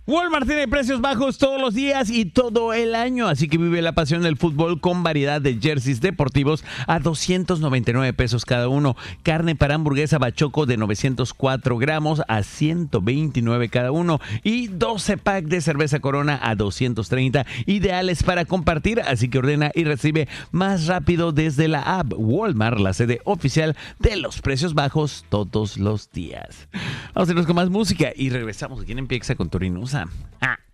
Walmart tiene precios bajos todos los días y todo el año, así que vive la pasión del fútbol con variedad de jerseys deportivos a 299 pesos cada uno. Carne para hamburguesa Bachoco de 904 gramos a 129 cada uno. Y 12 pack de cerveza Corona a 230, ideales para compartir, así que ordena y recibe más rápido desde la app. Walmart, la sede oficial de los precios bajos todos los días. Vamos a irnos con más música y regresamos aquí en Empieza con Torinusa.